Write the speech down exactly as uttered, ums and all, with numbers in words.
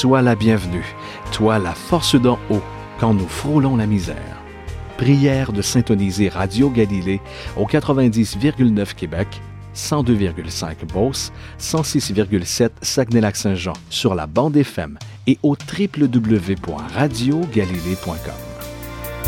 Sois la bienvenue, toi la force d'en haut, quand nous frôlons la misère. Prière de syntoniser Radio Galilée au quatre-vingt-dix virgule neuf Québec, cent deux virgule cinq Beauce, cent six virgule sept Saguenay-Lac-Saint-Jean sur la bande F M et au w w w point radio galilée point com.